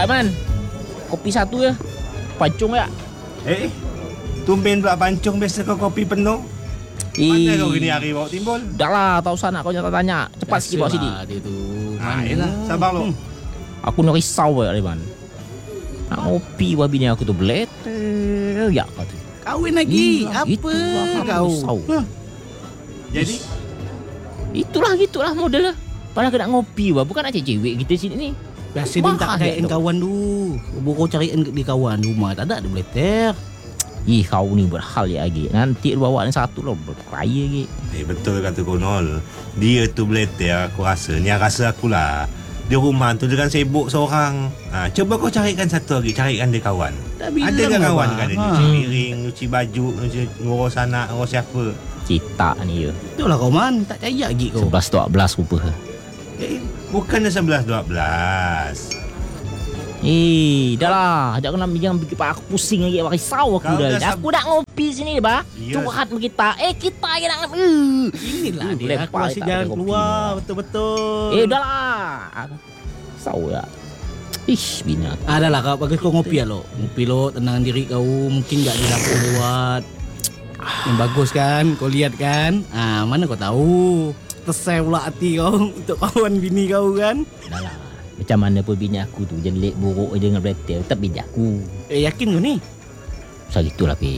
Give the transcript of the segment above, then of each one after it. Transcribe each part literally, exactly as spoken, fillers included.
Baik man. Kopi satu ya. Pancung ya. Eh, tumben pula pancung, biasa kau kopi penuh. Mana kau gini hari bawa timbul? Dah lah, tak usah nak kau nyata tanya. Cepat sikit bawa sini. Dia tu. Ah, yelah, sabar lo. Hmm. Aku nak risau ya, Leman. Nak ngopi wah bini aku tu beletel ya kata. Kahwin lagi. Itulah, Apa itulah, kau? risau. Huh. Jadi Itulah gitulah model lah. Padahal kena ngopi wah, bukan nak cari cewek kita sini ni. Biasa dia tak Mahal cariin tu. kawan tu. Baru cariin di kawan rumah. Tak ada, dia boleh ter. Ih, kau ni berhal ya lagi. Nanti bawa ni satu lah berkaya lagi. Eh betul kata Konol. Dia tu beleter aku rasa. Ni rasa akulah. Di rumah tu dia kan sibuk seorang. Ha, cuba kau carikan satu lagi, carikan dia kawan. Tak bilang Ada kan lah, kawan bang. kan dia Ha. nyuci piring, nyuci baju, nyuci ngurus anak, ngurus siapa. Cita ni ya. Itulah kau man. Tak cayak lagi kau. sebelas dua belas rupa. Eh, bukannya sebelas dua belas. Eh, dah lah. Jangan nak jangan bikin pak aku pusing lagi. Risau aku Kau dah. dah sab- Aku nak ngopi sini bah. Yes. Curhat sama kita. Eh, kita yang nak uh. Inilah Uh, dia. lepas Aku masih tak jangan ada kopi keluar. ni. Betul-betul. Eh, dah lah. Risau ya. Ish, bini aku. Ah, dah lah kau bagus kau ngopi lah lo. Ngopi lo, tenang diri kau. Mungkin tak ada dapur buat. Yang bagus kan, kau lihat kan. Ah, mana kau tahu. Tersai pula hati kau untuk kawan bini kau kan. Dah lah. Macam mana pun bini aku tu jelek buruk je dengan beletel. Tetap bini aku. Eh, yakin kau ni? Pasal gitulah Pi.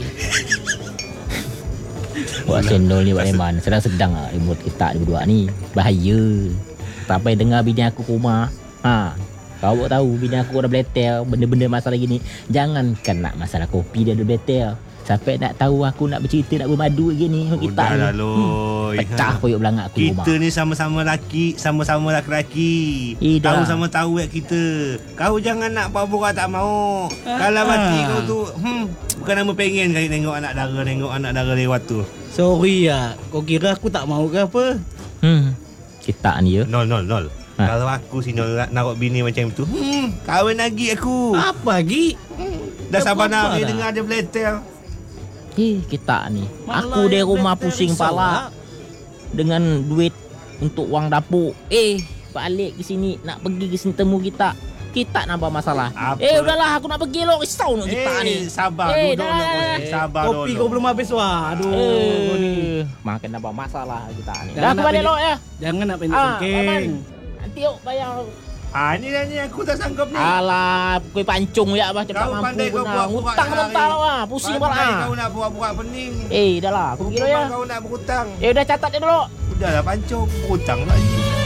Buat cendol ni buat Leman. Sedang-sedang lah remote kita ni berdua ni. Bahaya. Sampai dengar bini aku ke rumah. Ha. Kau buat tahu bini aku ada beletel. Benda-benda masalah gini. Jangankan nak masalah kopi dia ada beletel. Sampai nak tahu aku nak bercerita, nak bermadu gini dengan kita Udahlah ni. Loi. Pecah Ha. koyok belangak aku di rumah. Kita ni sama-sama laki, sama-sama laki-laki. Eh, dah. Tahu sama tahu wek kita. Kau jangan nak borak tak mau. Ah. Kalau mati kau tu, hmm, bukan nama pengen kali tengok anak dara, tengok anak dara lewat tu. Sorry ya. Kau kira aku tak mau ke apa? Hmm. Kita ni ya. Nol, nol, nol. Ha. Kalau aku si Nol nak narok bini macam tu, hmm, kahwin lagi aku. Apa lagi? Dah Dah sabar berapa nak dah? dengar dia beletel. Eh, kita ni. Malah Aku dari yang rumah beletel pusing risau pala. lah. Dengan duit untuk wang dapur. Eh, balik ke sini nak pergi ke sini temu kita. Kita nampak masalah. Apa? Eh, udahlah aku nak pergi lo. Risau nak kita ni. Eh, sabar Eh, duduk dah. dulu. Eh, sabar dulu. Kopi kau belum habis wah. Aduh. kau ni. Eh, makin nampak masalah kita ni. Jangan Dah aku nak balik pergi- lo ya. Jangan nak pendek Ah, tengking. Paman. Nanti yuk bayar. Ah, ni dah ni aku tak sanggup ni. Alah, kau pancung ya bah cepat Kau mampu pandai kau benar. buat-buat Hutang hari. mental ah, pusing Pandai pala. kau nak buat-buat pening. Eh, dah lah, aku pergi lo ya. Kau nak berhutang. Eh, udah catat dia dulu. Udahlah pancung, berhutang lagi.